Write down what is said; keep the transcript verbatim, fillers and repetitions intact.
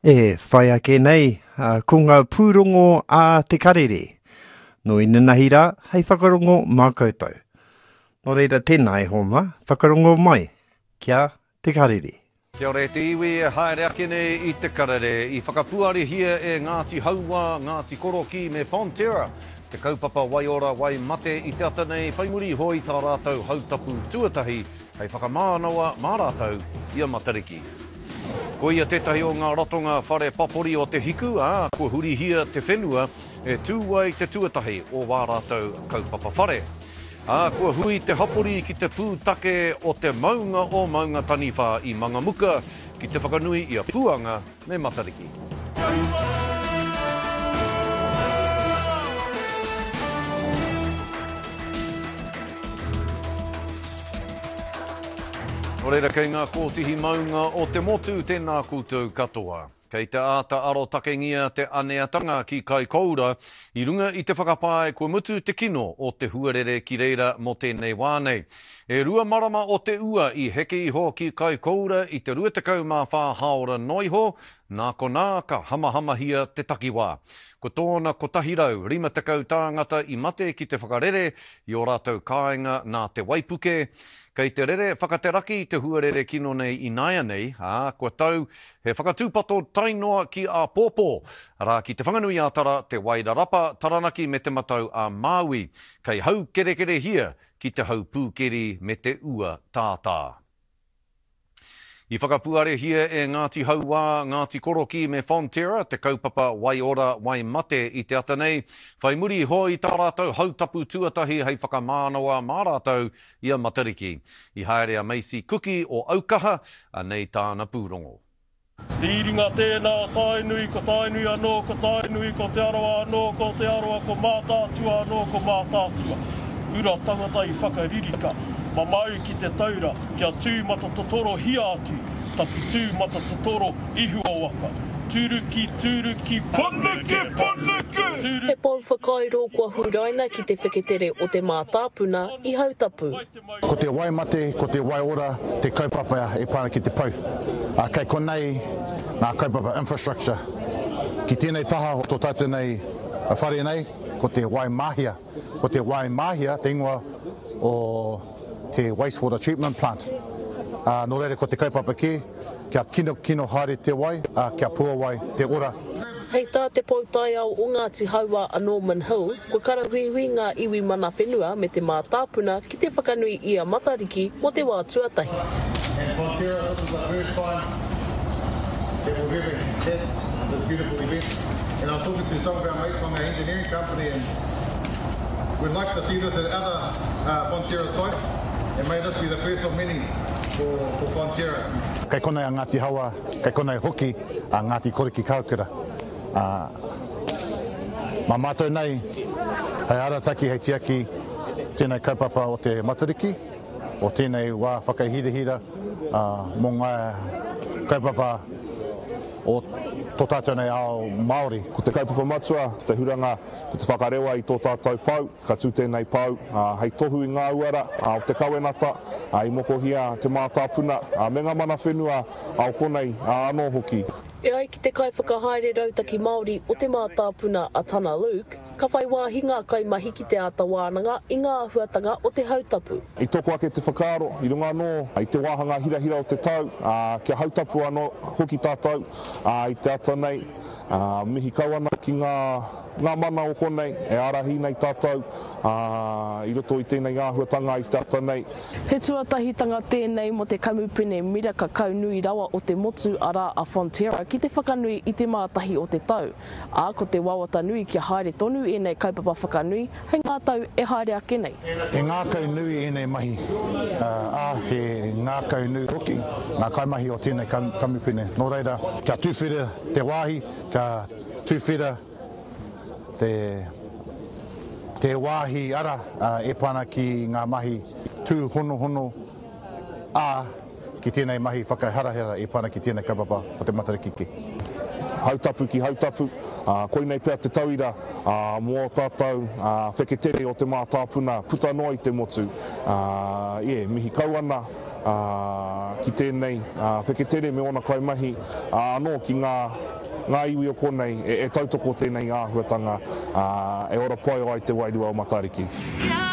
E, whai ake nei, uh, ko ngā pūrongo a te karere. No ina nahi rā, hei whakarongo mā koutou. Nō reira tēnā e homa, whakarongo mai, kia te karere. Kia ore te iwi e haere ake nei i te karere. I whakapuari hia e Ngāti Haua, Ngāti Koroki me Fonterra. Te kaupapa wai ora wai mate i te ata nei whaimuri hoi tā rātou hautapu tuatahi. Hei whakamānawa mā rātou ia matariki. Ko ia tētahi o ngā rotonga whare papori o te hiku, ā, ko huri hia te whenua, e tūwai te tuatahi o wā rātou kaupapa whare. Ā, ko hui te hapori ki te pūtake o te maunga o maunga taniwha i Mangamuka, ki te whakanui i a Puanga me Matariki. O reira kei ngā kōtihi maunga o te motu tēnā koutou katoa. Kei te āta aro takengia te aneatanga ki Kaikoura, i runga i te whakapae kua mutu te kino o te huarere ki reira mo tēnei wānei. E rua marama o te ua i heke iho ki Kaikoura i te ruatakau mā whā haora noiho, nā ko nā ka hamahamahia te takiwā. Ko tōna ko tahirau, rima tekau tāngata i mate ki te whakarere, i o rātou kāinga nā te waipuke. Kei te rere whakateraki te huarere kino nei i naia nei, ā, kua tau he whakatūpato tainoa ki a Pōpō, rā ki te whanganui ātara te Wairarapa taranaki me te matau a Māui, kei hau kerekere hia ki te hau pūkeri me te ua tātā. I whakapuare hia e Ngāti Haua, Ngāti Koroki me Fonterra, te kaupapa wai ora wai mate i te ata nei. Whai muri hoi tā rātou hautapu tuatahi hei whakamānawa mā rātou ia Matariki. I haere a Macy Kuki o Aukaha, a nei tāna pūrongo. Tīringa tēnā tainui ko tainui anō ko tainui ko te aroa anō ko te aroa ko mātātua anō ko mātātua. Ura tangata i whakaririka. Mamau ki te taura, kia tūmata totoro hia atu, tapi tūmata totoro ihu o waka. Turuki, turuki, panuke, panuke! He pau whakairo kua huraina ki te wheketere o te mātāpuna i hautapu. Ko te wai mate, ko te wai ora, te kaupapa e pāra ki te pau. A kei konei, nā kaupapa infrastructure. Ki tēnei taha o tō tātou nei, a whare nei, ko te wai mahia. Ko te wai mahia, te ingoa o te wastewater treatment plant. Uh, no reire ko te kaupapa ki, kia kino kino haere te wai, uh, kia pua wai te ora. Hei tā te pautai au o Ngāti Haua a Norman Hill, ko karahuihui ngā iwi mana whenua me te mātāpuna ki te whakanui i a Matariki mo te wā tuatahi. And Fonterra, this is the first time that we've ever had this beautiful event. And I was talking to some of our mates from our engineering company, and we'd like to see this at other uh, Fonterra sites. And may this be the first of many for, for Fonterra. Kei konei a Ngāti Haua, kei konei hoki a Ngāti Koroki Kaukura. Uh, mā mātou nei, hei arataki, hei tiaki, tēnei kaupapa o te Matariki, o tēnei wā whakaihirahira uh, mō ngā kaupapa o tō tātou nei ao Māori. Ko te kaupapa matua, ko te huranga, ko te whakarewa i tō tātou pau, ka tū tēnei pau, uh, hei tohu i ngā uara, uh, o te kawenata, uh, i moko hia te mātāpuna, uh, me ngā mana whenua, uh, o konei uh, anō hoki. E ai ki te kai whakahaere rautaki Māori o te mātāpuna a Tana Luke, ka whai wāhi ngā kai mahi ki te ata wānanga i ngā ahuatanga o te hautapu. I toko ake te whakaaro, i runga anō, i te wāhanga hirahira o te tau, uh, kia hautapu anō hoki tātou, uh, i te ata nei, uh, mihi kauana ki ngā, ngā mana o konei, e arahi nei tātou, uh, i roto i tēnei āhuatanga i te ata nei. He tuatahitanga tēnei mo te kamupene miraka kaunui rawa o te motu ara a Fonterra ki te whakanui i te mātahi o te tau. Ā, ko te wawata nui kia haere tonu e nei kaupapa whakanui, hei ngā tau e haere ake nei. E ngā kaunui e nei mahi, uh, ā, he ngā kaunui hoki, ngā kaimahi o tēnei kamupene. Nō reira, kia tūwhira te wāhi, kia tūwhira te, te wāhi ara uh, e pana ki ngā mahi tū hono hono ā ki tēnei mahi whakaharahara e pana ki tēnei kaupapa o te Matariki ki. Hautapu ki hautapu, uh, koinei pēr te tauira, uh, mō tātou uh, wheketere o te mātāpuna, puta noa i te motu. Uh, yeah, mihi kauana uh, ki tēnei uh, wheketere me ona kaimahi, uh, anō ki ngā ngā iwi o konei e, e tautoko tēnei āhuatanga uh, e ora pai o ai te wairua o Matariki. Yeah.